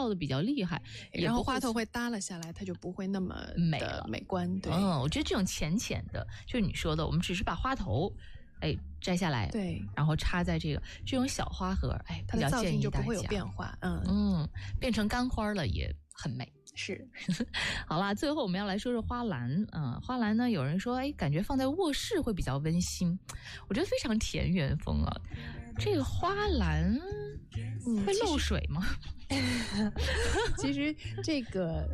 掉的比较厉害， 然后花头会耷拉下来，它就不会那么美了美观。对， 我觉得这种浅浅的，就是你说的，我们只是把花头摘下来， 对， 然后插在这种小花盒， 它的造型就不会有变化， 变成干花了也很美。 是， 好啦，最后我们要来说说花篮。花篮呢，有人说，感觉放在卧室会比较温馨，我觉得非常田园风啊。这个花篮会漏水吗？ 其实这个